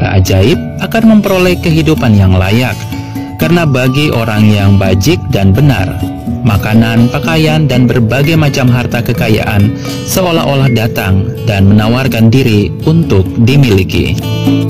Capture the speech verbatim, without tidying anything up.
serba ajaib akan memperoleh kehidupan yang layak. Karena bagi orang yang bajik dan benar, makanan, pakaian, dan berbagai macam harta kekayaan seolah-olah datang dan menawarkan diri untuk dimiliki.